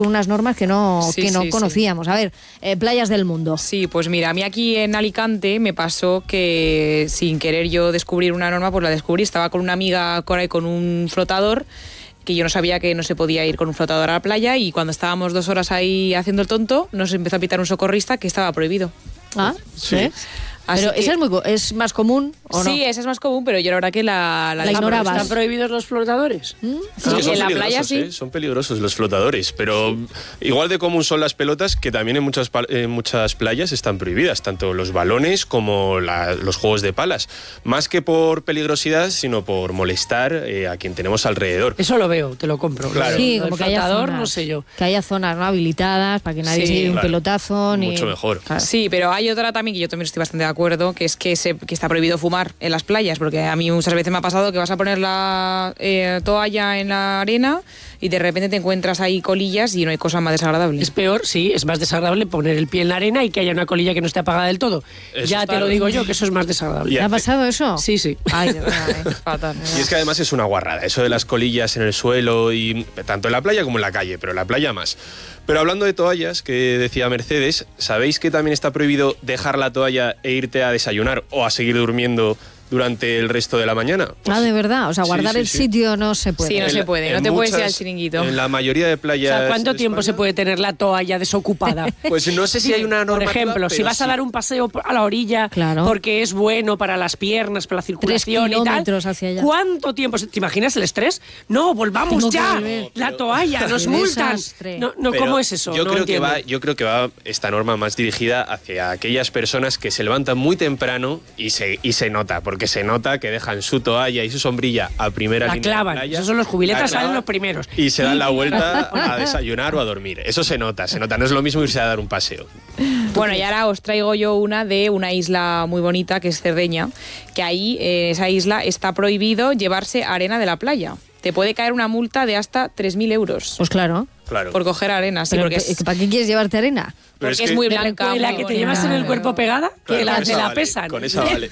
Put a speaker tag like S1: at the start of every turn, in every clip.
S1: unas normas que no conocíamos. A ver, playas del mundo.
S2: Sí, pues mira, a mí aquí en Alicante me pasó que sin querer yo descubrir una norma, pues la descubrí. Estaba con una amiga con un flotador, que yo no sabía que no se podía ir con un flotador a la playa, y cuando estábamos 2 horas ahí haciendo el tonto, nos empezó a pitar un socorrista que estaba prohibido.
S1: Ah,
S3: sí.
S1: Pero esa es más común, ¿o no?
S2: Sí, esa es más común, pero yo la verdad que la
S1: ignoraba.
S4: ¿Están prohibidos los flotadores?
S3: Es que son
S2: en la playa
S3: sí. Son peligrosos los flotadores, pero igual de común son las pelotas, que también en muchas playas están prohibidas, tanto los balones como los juegos de palas. Más que por peligrosidad, sino por molestar a quien tenemos alrededor.
S4: Eso lo veo, te lo compro.
S3: Claro.
S1: Sí, como que haya
S4: flotador,
S1: zonas,
S4: no sé yo.
S1: que haya zonas no habilitadas para que nadie se lleve un pelotazo.
S3: Mucho mejor.
S1: Claro.
S2: Sí, pero hay otra también que yo también estoy bastante de acuerdo, que es que está prohibido fumar en las playas, porque a mí muchas veces me ha pasado que vas a poner la toalla en la arena y de repente te encuentras ahí colillas y no hay cosa más desagradable.
S4: Es peor, sí, es más desagradable poner el pie en la arena y que haya una colilla que no esté apagada del todo.
S3: Eso
S4: ya te lo digo yo, que eso es más desagradable.
S1: ¿Te ha pasado eso?
S4: Sí, sí.
S1: Ay, de verdad, fatal.
S3: Y es que además es una guarrada, eso de las colillas en el suelo, y tanto en la playa como en la calle, pero en la playa más. Pero hablando de toallas, que decía Mercedes, ¿sabéis que también está prohibido dejar la toalla e irte a desayunar o a seguir durmiendo durante el resto de la mañana? Pues,
S1: de verdad, o sea, guardar el sitio no se puede.
S2: Sí, no se puede, no te puedes ir al chiringuito.
S3: En la mayoría de playas.
S4: O sea, ¿cuánto tiempo se puede tener la toalla desocupada?
S3: Pues no sé si hay una norma.
S4: Por ejemplo, si vas a dar un paseo a la orilla, porque es bueno para las piernas, para la circulación y tal,
S1: hacia allá.
S4: ¿Cuánto tiempo? ¿Te imaginas el estrés? No, volvamos ya. La toalla, nos multan. No, ¿cómo es eso?
S3: Yo creo que va esta norma más dirigida hacia aquellas personas que se levantan muy temprano y se nota, porque se nota que dejan su toalla y su sombrilla a primera línea
S4: clavan.
S3: de playa.
S4: Esos son los jubiletas, salen los primeros.
S3: Y se dan la vuelta a desayunar o a dormir. Eso se nota. No es lo mismo irse a dar un paseo.
S2: Bueno, y ahora os traigo yo una de una isla muy bonita, que es Cerdeña, que ahí, en esa isla, está prohibido llevarse arena de la playa. Te puede caer una multa de hasta 3.000 euros.
S1: Pues claro.
S2: Por coger arena, sí. Porque
S1: ¿para qué quieres llevarte arena?
S2: Porque es muy blanca.
S4: ¿La que te llevas en el cuerpo pegada? Que te la pesan.
S3: Con esa vale.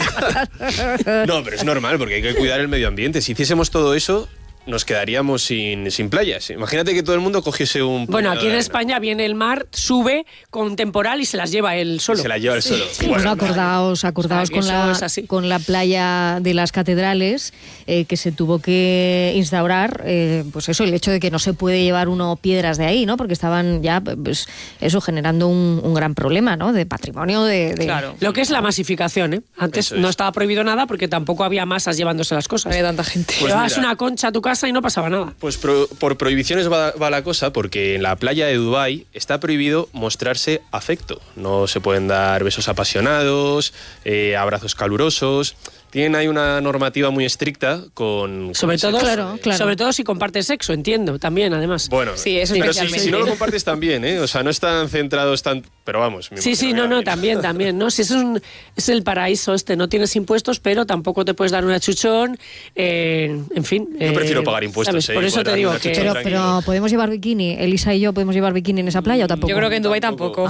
S3: No, pero es normal, porque hay que cuidar el medio ambiente. Si hiciésemos todo eso, nos quedaríamos sin playas. Imagínate que todo el mundo cogiese un...
S4: Bueno, aquí en España viene el mar, sube con temporal y se las lleva él solo.
S3: Se las lleva él solo.
S1: Sí. Bueno, acordaos con la playa de las Catedrales, que se tuvo que instaurar, pues eso, el hecho de que no se puede llevar uno piedras de ahí, ¿no? Porque estaban ya, pues eso, generando un gran problema, ¿no? De patrimonio,
S2: Claro.
S4: Lo que es la masificación, ¿eh? Antes no estaba prohibido nada porque tampoco había masas llevándose las cosas.
S2: No había tanta gente.
S3: Pues
S4: llevabas una concha a tu casa y no pasaba nada.
S3: Pues por prohibiciones va la cosa, porque en la playa de Dubái está prohibido mostrarse afecto. No se pueden dar besos apasionados, abrazos calurosos. Tienen ahí una normativa muy estricta con
S4: sobre todo,
S1: claro.
S4: Sobre todo si compartes sexo, entiendo, también, además.
S3: Bueno,
S2: sí, eso
S3: pero
S2: especialmente.
S3: si no lo compartes también, ¿eh? O sea, no están centrados tan... Pero vamos.
S4: También, ¿no? Si es el paraíso no tienes impuestos, pero tampoco te puedes dar un achuchón, en fin.
S3: Yo prefiero pagar impuestos,
S4: ¿sabes? Por eso te digo que...
S1: Pero ¿podemos llevar bikini? Elisa y yo, ¿podemos llevar bikini en esa playa o tampoco?
S2: Yo creo que en Dubái tampoco.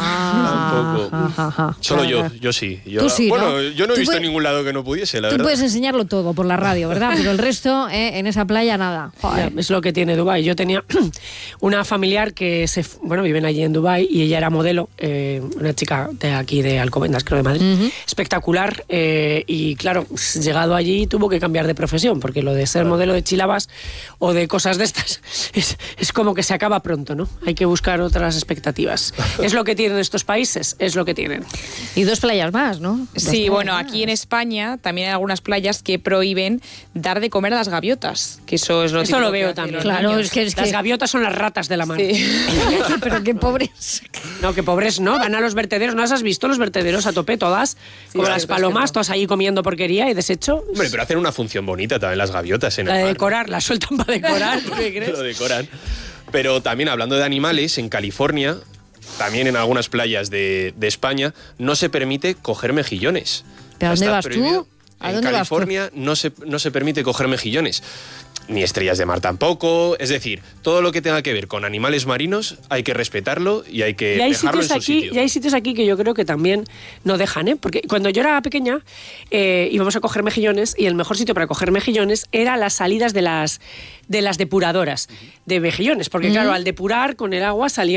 S3: Tampoco. Solo yo sí.
S1: Tú sí,
S3: bueno,
S1: ¿no?
S3: yo no he visto en ningún lado que no pudiese, la verdad.
S1: Tú puedes enseñarlo todo por la radio, ¿verdad? Pero el resto, en esa playa, nada.
S4: Ya, es lo que tiene Dubái. Yo tenía una familiar que viven allí en Dubái y ella era modelo, una chica de aquí de Alcobendas, creo, de Madrid, espectacular, y claro, llegado allí tuvo que cambiar de profesión, porque lo de ser modelo de chilabas o de cosas de estas es como que se acaba pronto, ¿no? Hay que buscar otras expectativas. Es lo que tienen estos países, es lo que tienen.
S1: Y 2 playas más, ¿no?
S2: Sí, bueno, aquí en España también hay algunas playas que prohíben dar de comer a las gaviotas, que eso es lo
S4: Esto lo veo también.
S1: Claro,
S4: es que las gaviotas son las ratas de la mar.
S2: Sí.
S1: Pero qué pobres.
S4: No, qué pobres, ¿no? Van a los vertederos, ¿no las has visto? Los vertederos a tope todas, como las palomas, todas ahí comiendo porquería y desecho.
S3: Hombre, pero hacen una función bonita también las gaviotas en el mar.
S4: La de decorar, la sueltan para decorar, ¿qué crees?
S3: Lo decoran. Pero también hablando de animales, en California, también en algunas playas de España, no se permite coger mejillones.
S1: ¿Pero a dónde vas tú?
S3: En California no se permite coger mejillones. Ni estrellas de mar tampoco. Es decir, todo lo que tenga que ver con animales marinos hay que respetarlo y hay que dejarlo en su sitio.
S4: Y hay sitios aquí que yo creo que también no dejan, ¿eh? Porque cuando yo era pequeña íbamos a coger mejillones y el mejor sitio para coger mejillones era las salidas de las depuradoras de mejillones. Porque claro, al depurar con el agua salían